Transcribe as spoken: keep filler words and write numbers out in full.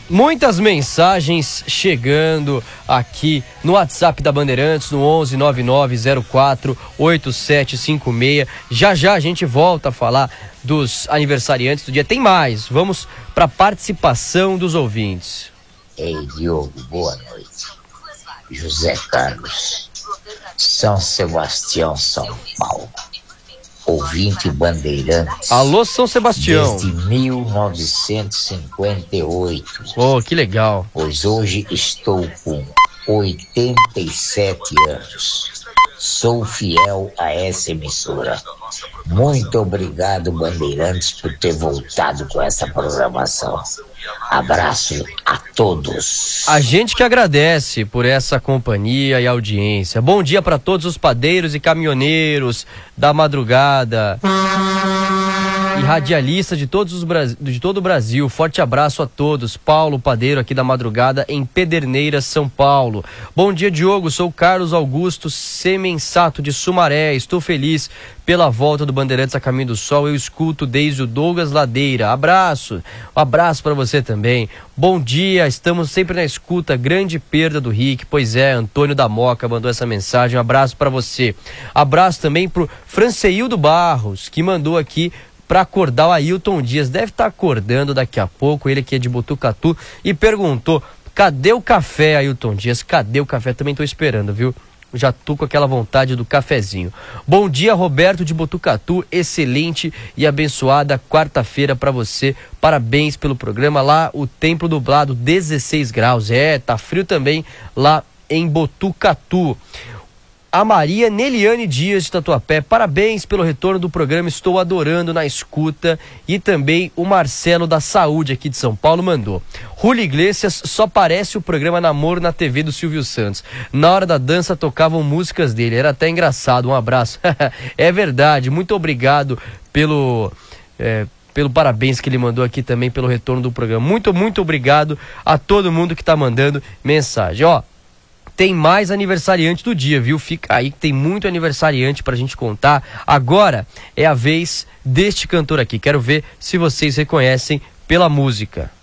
Muitas mensagens chegando aqui no WhatsApp da Bandeirantes, no onze nove nove zero quatro oito sete cinco seis. Já já a gente volta a falar dos aniversariantes do dia. Tem mais, vamos para a participação dos ouvintes. Ei, Diogo, boa noite. José Carlos, São Sebastião, São Paulo. Ouvinte Bandeirantes. Alô, São Sebastião. Desde mil novecentos e cinquenta e oito. Oh, que legal. Pois hoje estou com oitenta e sete anos. Sou fiel a essa emissora. Muito obrigado, Bandeirantes, por ter voltado com essa programação. Abraço a todos. A gente que agradece por essa companhia e audiência. Bom dia para todos os padeiros e caminhoneiros da madrugada e radialistas de, todos os Bra... de todo o Brasil. Forte abraço a todos. Paulo, padeiro aqui da madrugada em Pederneiras, São Paulo. Bom dia, Diogo. Sou Carlos Augusto Semensato de Sumaré. Estou feliz pela volta do Bandeirantes a Caminho do Sol. Eu escuto desde o Douglas Ladeira. Abraço. Um abraço para você também. Bom dia. Estamos sempre na escuta. Grande perda do Rick. Pois é, Antônio da Moca mandou essa mensagem. Um abraço para você. Abraço também pro Franceildo Barros, que mandou aqui para acordar o Ailton Dias. Deve estar acordando daqui a pouco. Ele aqui é de Botucatu e perguntou: cadê o café, Ailton Dias? Cadê o café? Também estou esperando, viu? Já tô com aquela vontade do cafezinho. Bom dia, Roberto de Botucatu. Excelente e abençoada quarta-feira para você. Parabéns pelo programa. Lá o tempo nublado, dezesseis graus. É, tá frio também lá em Botucatu. A Maria Neliane Dias de Tatuapé, parabéns pelo retorno do programa, estou adorando na escuta. E também o Marcelo da Saúde aqui de São Paulo mandou: Julio Iglesias só parece o programa Namoro na T V do Silvio Santos. Na hora da dança tocavam músicas dele, era até engraçado. Um abraço. É verdade, muito obrigado pelo... É, pelo parabéns que ele mandou aqui também pelo retorno do programa. Muito, muito obrigado a todo mundo que tá mandando mensagem. Ó, tem mais aniversariante do dia, viu? Fica aí que tem muito aniversariante pra gente contar. Agora é a vez deste cantor aqui. Quero ver se vocês reconhecem pela música.